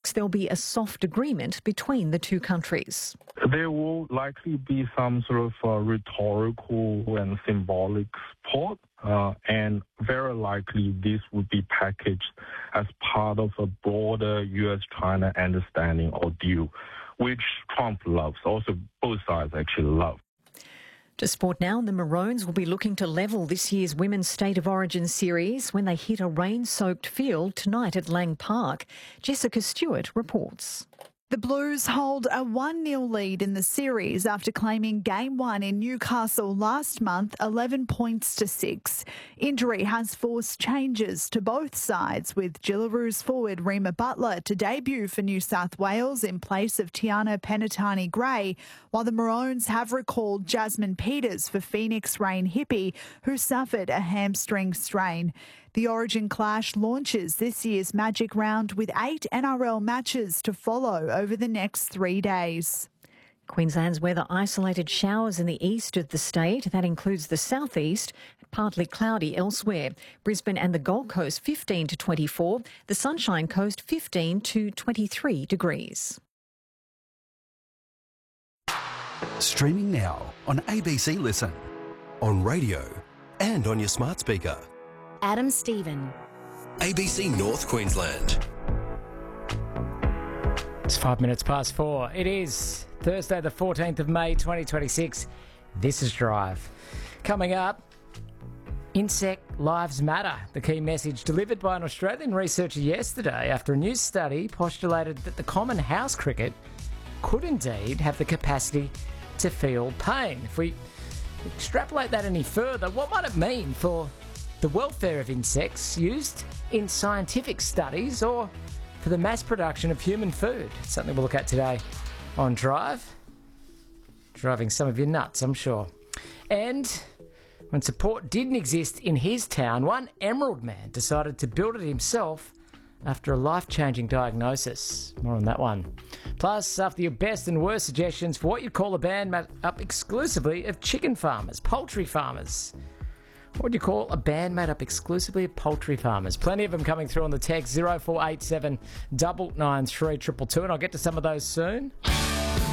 hopes there'll be a soft agreement between the two countries. There will likely be some sort of rhetorical and symbolic support, and very likely this would be packaged as part of a broader US-China understanding or deal, which Trump loves. Also, both sides actually love. To sport now, the Maroons will be looking to level this year's Women's State of Origin series when they hit a rain-soaked field tonight at Lang Park. Jessica Stewart reports. The Blues hold a 1-0 lead in the series after claiming Game 1 in Newcastle last month, 11 points to 6. Injury has forced changes to both sides, with Jillaroos forward Rima Butler to debut for New South Wales in place of Tiana Penatani-Gray, while the Maroons have recalled Jasmine Peters for Phoenix Rain Hippie, who suffered a hamstring strain. The Origin clash launches this year's Magic Round with 8 NRL matches to follow over the next 3 days. Queensland's weather: isolated showers in the east of the state. That includes the southeast, partly cloudy elsewhere. Brisbane and the Gold Coast 15 to 24. The Sunshine Coast 15 to 23 degrees. Streaming now on ABC Listen, on radio and on your smart speaker. Adam Stephen. ABC North Queensland. It's 5 minutes past 4. It is Thursday the 14th of May 2026. This is Drive. Coming up, insect lives matter. The key message delivered by an Australian researcher yesterday after a new study postulated that the common house cricket could indeed have the capacity to feel pain. If we extrapolate that any further, what might it mean for the welfare of insects used in scientific studies or for the mass production of human food? It's something we'll look at today on Drive. Driving some of you nuts, I'm sure. And when support didn't exist in his town, one Emerald man decided to build it himself after a life-changing diagnosis. More on that one. Plus, after your best and worst suggestions for what you'd call a band made up exclusively of chicken farmers, poultry farmers. What would you call a band made up exclusively of poultry farmers? Plenty of them coming through on the text 0487 993 222, and I'll get to some of those soon.